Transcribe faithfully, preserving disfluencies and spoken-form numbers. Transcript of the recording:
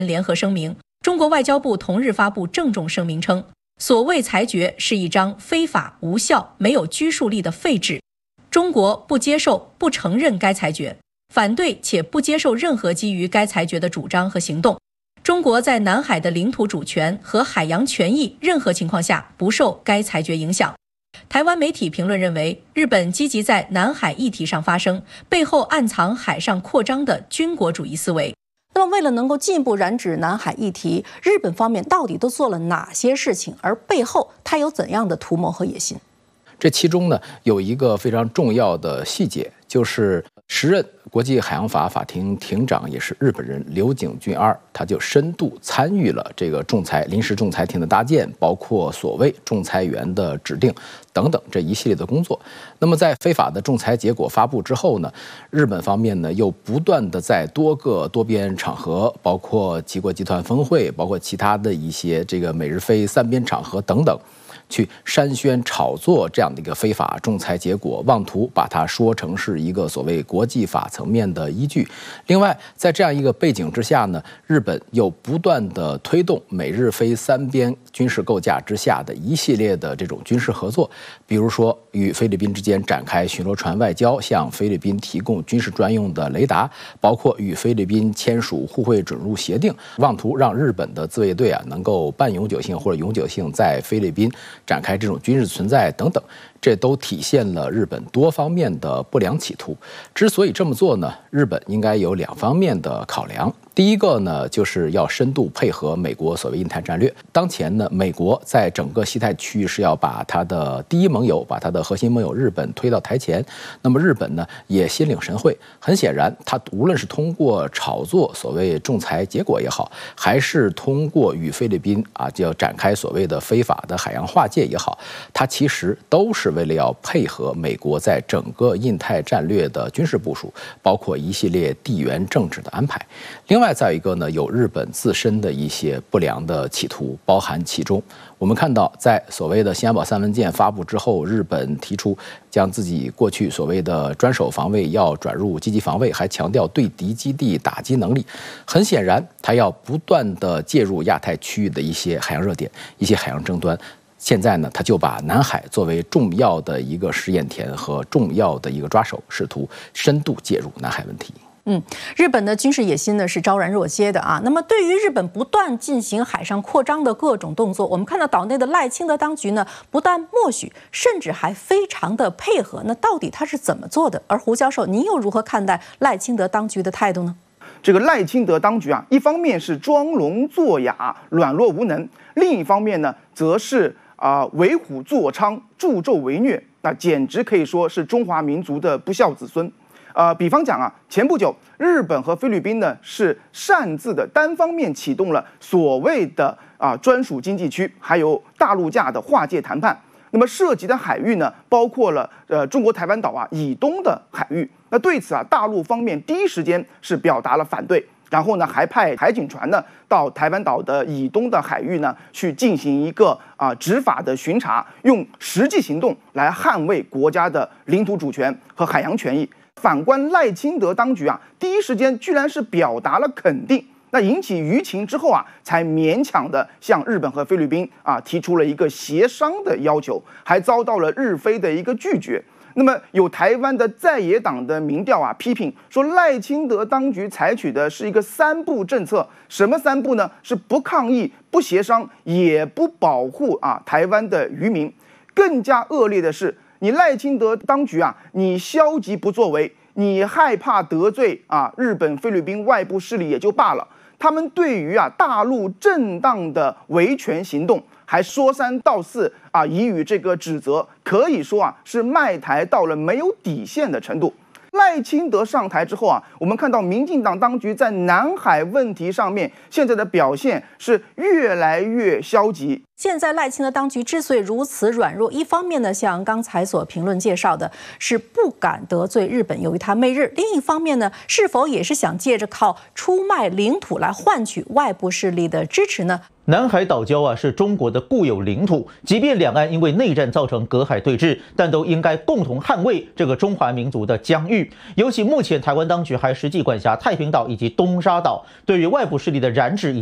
联合声明，中国外交部同日发布郑重声明称，所谓裁决是一张非法、无效、没有拘束力的废纸，中国不接受、不承认该裁决，反对且不接受任何基于该裁决的主张和行动。中国在南海的领土主权和海洋权益任何情况下不受该裁决影响。台湾媒体评论认为，日本积极在南海议题上发声，背后暗藏海上扩张的军国主义思维。 那么，为了能够进一步染指南海议题，日本方面到底都做了哪些事情？而背后它有怎样的图谋和野心？ 这其中呢，有一个非常重要的细节，就是时任国际海洋法法庭庭长也是日本人柳井俊二，他就深度参与了这个仲裁临时仲裁庭的搭建，包括所谓仲裁员的指定等等这一系列的工作。那么在非法的仲裁结果发布之后呢，日本方面呢又不断的在多个多边场合，包括七国集团峰会，包括其他的一些这个美日非三边场合等等，去煽宣炒作这样的一个非法仲裁结果，妄图把它说成是一个所谓国际法层面的依据。另外，在这样一个背景之下呢，日本又不断的推动美日非三边军事构架之下的一系列的这种军事合作，比如说与菲律宾之间展开巡逻船外交，向菲律宾提供军事专用的雷达，包括与菲律宾签署互惠准入协定，妄图让日本的自卫队啊能够半永久性或者永久性在菲律宾展开这种军事存在等等，这都体现了日本多方面的不良企图。之所以这么做呢，日本应该有两方面的考量。第一个呢，就是要深度配合美国所谓印太战略。当前呢，美国在整个西太区域是要把它的第一盟友，把它的核心盟友日本推到台前。那么日本呢，也心领神会。很显然，它无论是通过炒作所谓仲裁结果也好，还是通过与菲律宾啊就要展开所谓的非法的海洋划界也好，它其实都是为了要配合美国在整个印太战略的军事部署，包括一系列地缘政治的安排。另外再一个呢，有日本自身的一些不良的企图包含其中。我们看到，在所谓的新安保三文件发布之后，日本提出将自己过去所谓的专守防卫要转入积极防卫，还强调对敌基地打击能力。很显然，它要不断的介入亚太区域的一些海洋热点、一些海洋争端。现在呢，他就把南海作为重要的一个试验田和重要的一个抓手，试图深度介入南海问题。 嗯，日本的军事野心呢是昭然若揭的啊。那么，对于日本不断进行海上扩张的各种动作，我们看到岛内的赖清德当局呢，不但默许，甚至还非常的配合。那到底他是怎么做的？而胡教授，您又如何看待赖清德当局的态度呢？ 这个赖清德当局啊，一方面是装聋作哑、软弱无能，另一方面呢，则是啊、呃、为虎作伥、助纣为虐，那简直可以说是中华民族的不孝子孙。呃，比方讲啊，前不久日本和菲律宾呢是擅自的单方面启动了所谓的啊、呃、专属经济区，还有大陆架的划界谈判。那么涉及的海域呢，包括了呃中国台湾岛啊以东的海域。那对此啊，大陆方面第一时间是表达了反对，然后呢还派海警船呢到台湾岛的以东的海域呢去进行一个啊、呃、执法的巡查，用实际行动来捍卫国家的领土主权和海洋权益。反观赖清德当局啊，第一时间居然是表达了肯定，那引起舆情之后啊，才勉强的向日本和菲律宾啊提出了一个协商的要求，还遭到了日菲的一个拒绝。那么有台湾的在野党的民调啊批评说，赖清德当局采取的是一个三不政策。什么三不呢？是不抗议、不协商，也不保护啊台湾的渔民。更加恶劣的是，你赖清德当局啊，你消极不作为，你害怕得罪啊日本、菲律宾外部势力也就罢了，他们对于啊大陆正当的维权行动还说三道四啊，以予这个指责，可以说啊是卖台到了没有底线的程度。赖清德上台之后啊，我们看到民进党当局在南海问题上面现在的表现是越来越消极。 现在赖清德当局之所以如此软弱，一方面呢，像刚才所评论介绍的，是不敢得罪日本，由于他媚日；另一方面呢，是否也是想借着靠出卖领土来换取外部势力的支持呢？ 南海岛礁啊是中国的固有领土，即便两岸因为内战造成隔海对峙，但都应该共同捍卫这个中华民族的疆域。尤其目前台湾当局还实际管辖太平岛以及东沙岛，对于外部势力的染指